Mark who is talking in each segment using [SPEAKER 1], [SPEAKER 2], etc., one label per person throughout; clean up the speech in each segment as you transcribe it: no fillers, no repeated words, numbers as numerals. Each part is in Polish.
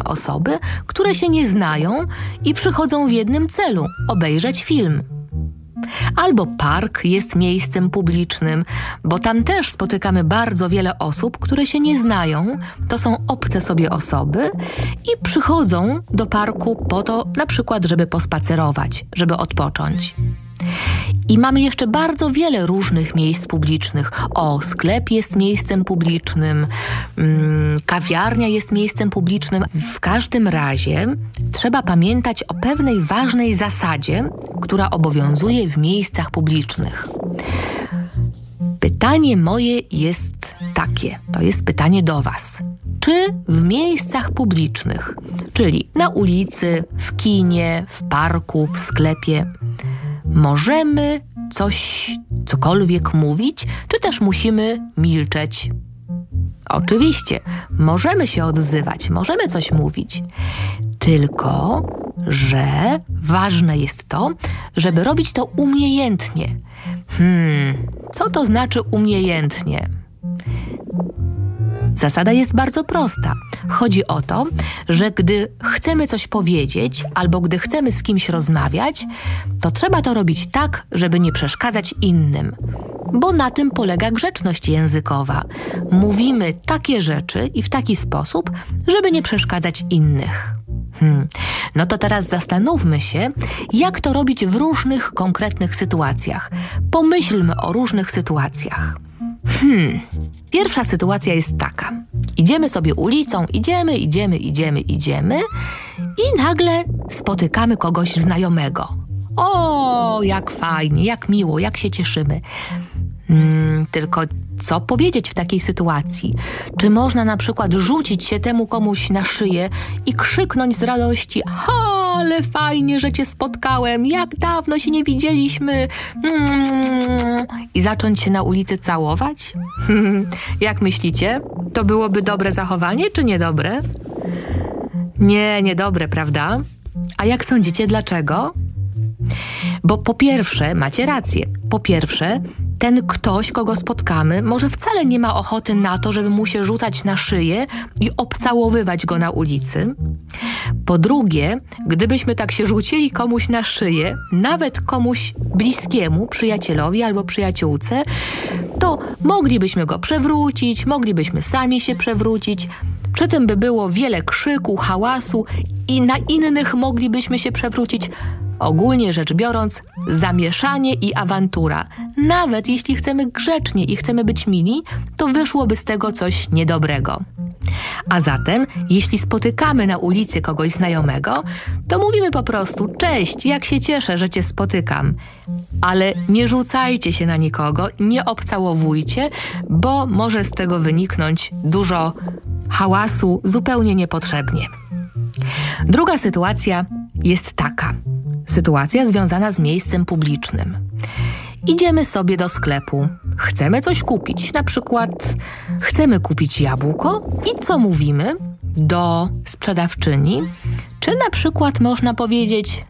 [SPEAKER 1] osoby, które się nie znają i przychodzą w jednym celu – obejrzeć film. Albo park jest miejscem publicznym, bo tam też spotykamy bardzo wiele osób, które się nie znają, to są obce sobie osoby i przychodzą do parku po to na przykład, żeby pospacerować, żeby odpocząć. I mamy jeszcze bardzo wiele różnych miejsc publicznych. Sklep jest miejscem publicznym, kawiarnia jest miejscem publicznym. W każdym razie trzeba pamiętać o pewnej ważnej zasadzie, która obowiązuje w miejscach publicznych. Pytanie moje jest takie, to jest pytanie do Was. Czy w miejscach publicznych, czyli na ulicy, w kinie, w parku, w sklepie, możemy cokolwiek mówić, czy też musimy milczeć? Oczywiście, możemy się odzywać, możemy coś mówić. Tylko, że ważne jest to, żeby robić to umiejętnie. Co to znaczy umiejętnie? Zasada jest bardzo prosta. Chodzi o to, że gdy chcemy coś powiedzieć albo gdy chcemy z kimś rozmawiać, to trzeba to robić tak, żeby nie przeszkadzać innym. Bo na tym polega grzeczność językowa. Mówimy takie rzeczy i w taki sposób, żeby nie przeszkadzać innych. No to teraz zastanówmy się, jak to robić w różnych konkretnych sytuacjach. Pomyślmy o różnych sytuacjach. Pierwsza sytuacja jest taka. Idziemy sobie ulicą, idziemy i nagle spotykamy kogoś znajomego. O, jak fajnie, jak miło, jak się cieszymy. Tylko co powiedzieć w takiej sytuacji? Czy można na przykład rzucić się temu komuś na szyję i krzyknąć z radości: ale fajnie, że cię spotkałem, jak dawno się nie widzieliśmy, i zacząć się na ulicy całować? Jak myślicie? To byłoby dobre zachowanie, czy niedobre? Nie, niedobre, prawda? A jak sądzicie, dlaczego? Bo po pierwsze, macie rację, ten ktoś, kogo spotkamy, może wcale nie ma ochoty na to, żeby mu się rzucać na szyję i obcałowywać go na ulicy. Po drugie, gdybyśmy tak się rzucili komuś na szyję, nawet komuś bliskiemu, przyjacielowi albo przyjaciółce, to moglibyśmy go przewrócić, moglibyśmy sami się przewrócić. Przy tym by było wiele krzyku, hałasu i na innych moglibyśmy się przewrócić. Ogólnie rzecz biorąc, zamieszanie i awantura. Nawet jeśli chcemy grzecznie i chcemy być mili, to wyszłoby z tego coś niedobrego. A zatem, jeśli spotykamy na ulicy kogoś znajomego, to mówimy po prostu: cześć, jak się cieszę, że cię spotykam. Ale nie rzucajcie się na nikogo, nie obcałowujcie, bo może z tego wyniknąć dużo hałasu zupełnie niepotrzebnie. Druga sytuacja jest taka. Sytuacja związana z miejscem publicznym. Idziemy sobie do sklepu, chcemy coś kupić, na przykład chcemy kupić jabłko i co mówimy do sprzedawczyni? Czy na przykład można powiedzieć: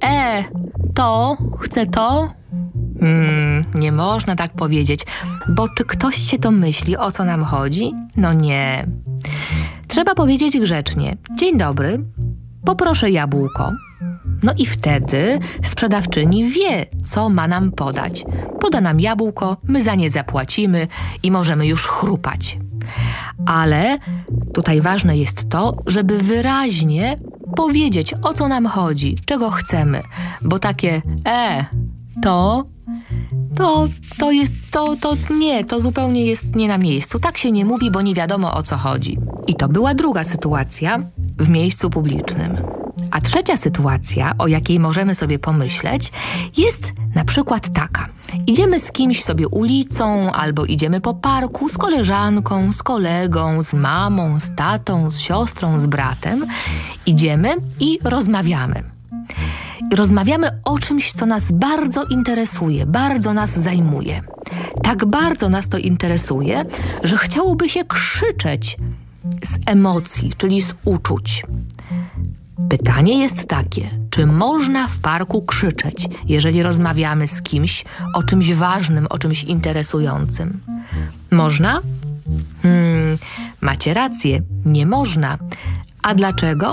[SPEAKER 1] chcę to? Nie można tak powiedzieć, bo czy ktoś się domyśli, o co nam chodzi? No nie. Trzeba powiedzieć grzecznie: dzień dobry, poproszę jabłko. No i wtedy sprzedawczyni wie, co ma nam podać. Poda nam jabłko, my za nie zapłacimy i możemy już chrupać. Ale tutaj ważne jest to, żeby wyraźnie powiedzieć, o co nam chodzi, czego chcemy. Bo takie to zupełnie jest nie na miejscu. Tak się nie mówi, bo nie wiadomo, o co chodzi. I to była druga sytuacja w miejscu publicznym. A trzecia sytuacja, o jakiej możemy sobie pomyśleć, jest na przykład taka. Idziemy z kimś sobie ulicą, albo idziemy po parku z koleżanką, z kolegą, z mamą, z tatą, z siostrą, z bratem. Idziemy i rozmawiamy. Rozmawiamy o czymś, co nas bardzo interesuje, bardzo nas zajmuje. Tak bardzo nas to interesuje, że chciałoby się krzyczeć z emocji, czyli z uczuć. Pytanie jest takie: czy można w parku krzyczeć, jeżeli rozmawiamy z kimś o czymś ważnym, o czymś interesującym? Można? Macie rację, nie można. A dlaczego?